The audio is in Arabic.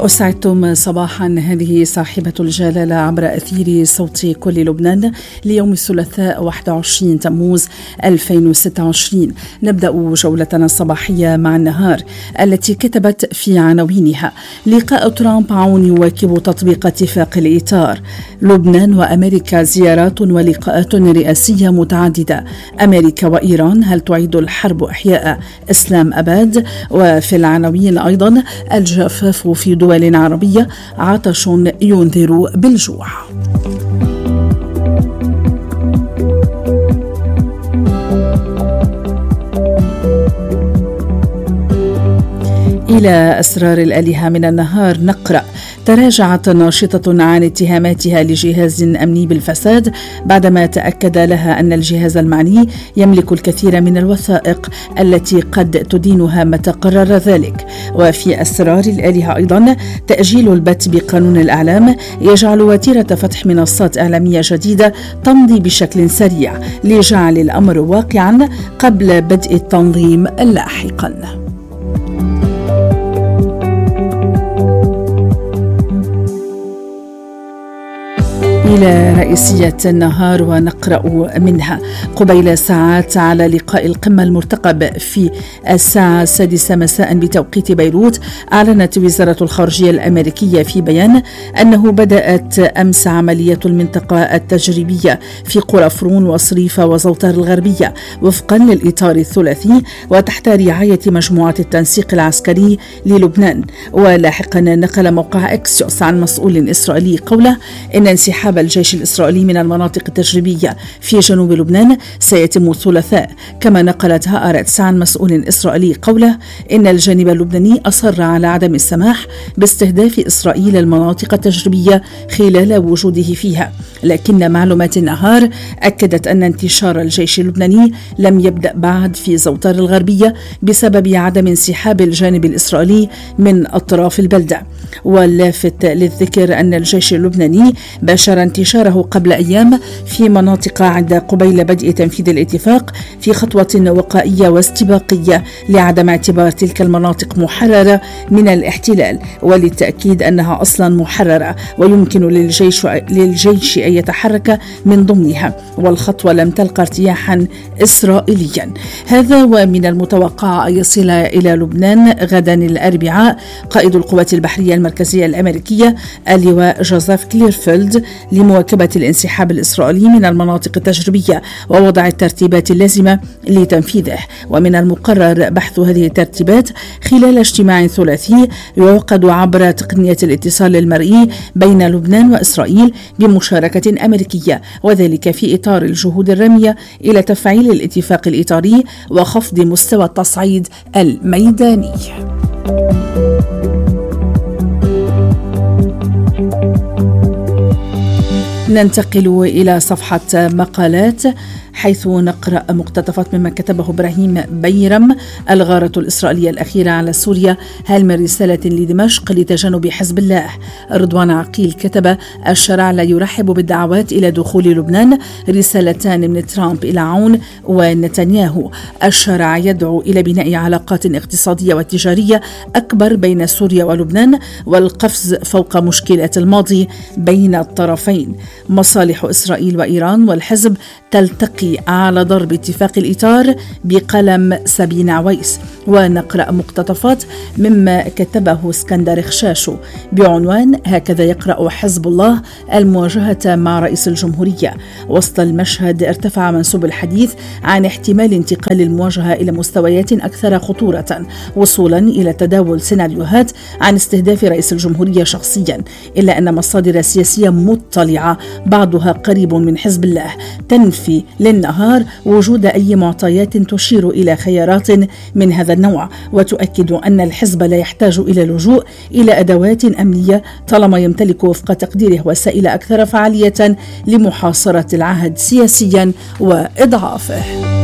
أسعدتم صباحا. هذه صاحبة الجلالة عبر أثير صوت كل لبنان ليوم الثلاثاء 21 تموز 2026. نبدأ جولتنا الصباحية مع النهار التي كتبت في عناوينها: لقاء ترامب عون يواكب تطبيق اتفاق الإطار، لبنان وأمريكا زيارات ولقاءات رئاسية متعددة، أمريكا وإيران هل تعيد الحرب إحياء إسلام أباد؟ وفي العناوين أيضا: الجفاف في دول عربية، عطش ينذر بالجوع. إلى أسرار الآلهة من النهار نقرأ: تراجعت ناشطة عن اتهاماتها لجهاز أمني بالفساد بعدما تأكد لها أن الجهاز المعني يملك الكثير من الوثائق التي قد تدينها متى قرر ذلك. وفي أسرار الآلهة أيضا: تأجيل البت بقانون الإعلام يجعل وتيرة فتح منصات إعلامية جديدة تمضي بشكل سريع لجعل الأمر واقعا قبل بدء التنظيم لاحقا. إلى رئيسية النهار ونقرأ منها: قبيل ساعات على لقاء القمة المرتقب في الساعة 6 مساء بتوقيت بيروت، أعلنت وزارة الخارجية الأمريكية في بيان أنه بدأت أمس عملية المنطقة التجريبية في قرى فرون وصريفة وزوطار الغربية وفقا للإطار الثلاثي وتحت رعاية مجموعة التنسيق العسكري للبنان. ولاحقا نقل موقع إكسيوس عن مسؤول إسرائيلي قوله إن انسحاب الجيش الإسرائيلي من المناطق التجريبية في جنوب لبنان سيتم الثلاثاء. كما نقلت هآرتس عن مسؤول إسرائيلي قوله إن الجانب اللبناني أصر على عدم السماح باستهداف إسرائيل المناطق التجريبية خلال وجوده فيها، لكن معلومات النهار أكدت أن انتشار الجيش اللبناني لم يبدأ بعد في زوطار الغربية بسبب عدم انسحاب الجانب الإسرائيلي من أطراف البلدة. واللافت للذكر أن الجيش اللبناني باشر انتشاره قبل أيام في مناطق عدة قبيل بدء تنفيذ الاتفاق في خطوة وقائية واستباقية لعدم اعتبار تلك المناطق محررة من الاحتلال، وللتأكيد أنها أصلا محررة ويمكن للجيش أن يتحرك من ضمنها، والخطوة لم تلقى ارتياحا إسرائيليا. هذا ومن المتوقع أن يصل إلى لبنان غدا الأربعاء قائد القوات البحرية المركزية الأمريكية اللواء جوزيف كليرفيلد لمواكبة الانسحاب الإسرائيلي من المناطق التجريبية ووضع الترتيبات اللازمة لتنفيذه. ومن المقرر بحث هذه الترتيبات خلال اجتماع ثلاثي يعقد عبر تقنية الاتصال المرئي بين لبنان وإسرائيل بمشاركة أمريكية، وذلك في إطار الجهود الرامية إلى تفعيل الاتفاق الإطاري وخفض مستوى التصعيد الميداني. ننتقل إلى صفحة مقالات حيث نقرأ مقتطفات مما كتبه إبراهيم بيرم: الغارة الإسرائيلية الأخيرة على سوريا هل من رسالة لدمشق لتجنب حزب الله؟ رضوان عقيل كتب: الشارع لا يرحب بالدعوات إلى دخول لبنان، رسالتان من ترامب إلى عون ونتنياهو. الشارع يدعو إلى بناء علاقات اقتصادية وتجارية أكبر بين سوريا ولبنان والقفز فوق مشكلة الماضي بين الطرفين. مصالح إسرائيل وإيران والحزب تلتقي على ضرب اتفاق الإطار بقلم سبين عويس. ونقرأ مقتطفات مما كتبه اسكندر خشاشو بعنوان: هكذا يقرأ حزب الله المواجهة مع رئيس الجمهورية. وسط المشهد ارتفع منسوب الحديث عن احتمال انتقال المواجهة إلى مستويات أكثر خطورة وصولا إلى تداول سيناريوهات عن استهداف رئيس الجمهورية شخصيا، إلا أن مصادر سياسية مطلعة بعضها قريب من حزب الله تنفي للنهار وجود أي معطيات تشير إلى خيارات من هذا النوع، وتؤكد أن الحزب لا يحتاج إلى اللجوء إلى أدوات أمنية طالما يمتلك وفق تقديره وسائل أكثر فعالية لمحاصرة العهد سياسيا وإضعافه.